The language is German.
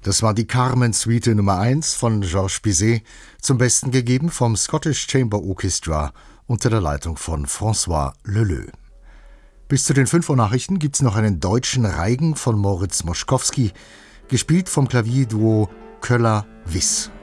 Das war die Carmen-Suite Nummer 1 von Georges Bizet, zum Besten gegeben vom Scottish Chamber Orchestra unter der Leitung von François Leleux. Bis zu den 5 Uhr Nachrichten gibt's noch einen deutschen Reigen von Moritz Moschkowski, gespielt vom Klavierduo Köller-Wiss.